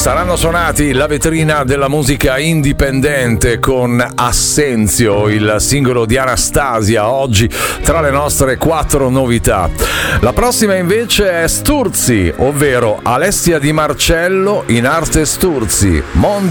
saranno suonati la vetrina della musica indipendente con Assenzio, il singolo di Anastasia, oggi tra le nostre 4 novità. La prossima invece è Sturzi, ovvero Alessia Di Marcello in arte Sturzi,